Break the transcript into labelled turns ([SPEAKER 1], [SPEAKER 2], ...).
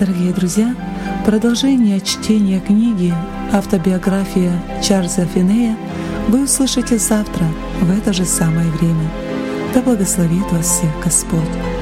[SPEAKER 1] Дорогие друзья, продолжение чтения книги «Автобиография Чарльза Финея» вы услышите завтра в это же самое время. Да благословит вас всех Господь!